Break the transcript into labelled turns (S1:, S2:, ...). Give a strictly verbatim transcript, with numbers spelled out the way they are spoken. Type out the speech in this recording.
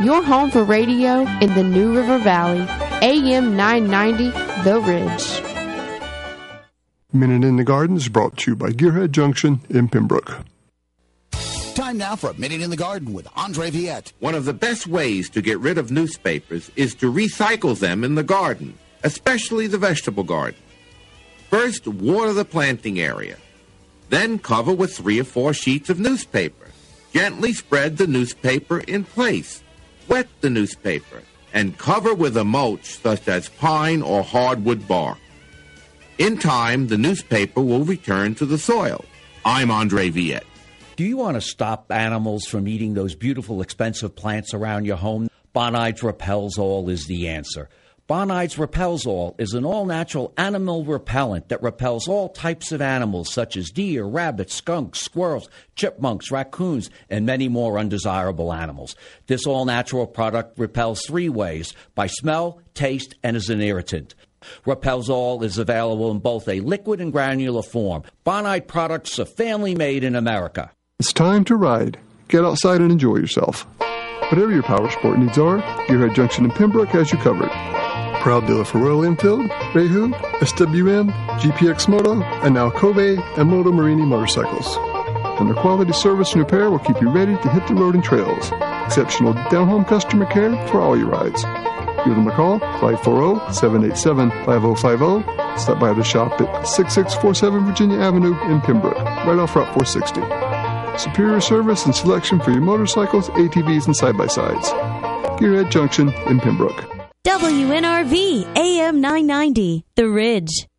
S1: your home for radio in the New River Valley. A M nine ninety, The Ridge.
S2: Minute in the Garden is brought to you by Gearhead Junction in Pembroke.
S3: Time now for a Minute in the Garden with Andre Viette.
S4: One of the best ways to get rid of newspapers is to recycle them in the garden, especially the vegetable garden. First, water the planting area. Then cover with three or four sheets of newspaper. Gently spread the newspaper in place. Wet the newspaper and cover with a mulch such as pine or hardwood bark. In time, the newspaper will return to the soil. I'm Andre Viette.
S5: Do you want to stop animals from eating those beautiful, expensive plants around your home? Bonides Repels All is the answer. Bonides Repels All is an all-natural animal repellent that repels all types of animals such as deer, rabbits, skunks, squirrels, chipmunks, raccoons, and many more undesirable animals. This all-natural product repels three ways: by smell, taste, and as an irritant. Repels All is available in both a liquid and granular form. Bonide products are family-made in America.
S2: It's time to ride. Get outside and enjoy yourself. Whatever your power sport needs are, Gearhead Junction in Pembroke has you covered. Proud dealer for Royal Enfield, Reihu, S W M, G P X Moto, and now Kobe and Moto Marini motorcycles. And their quality service and repair will keep you ready to hit the road and trails. Exceptional down-home customer care for all your rides. Give them a call, five four zero, seven eight seven, five zero five zero. Stop by the shop at sixty-six forty-seven Virginia Avenue in Pembroke, right off Route four sixty. Superior service and selection for your motorcycles, A T Vs, and side-by-sides. Gearhead Junction in Pembroke.
S6: W N R V, A M nine ninety, The Ridge.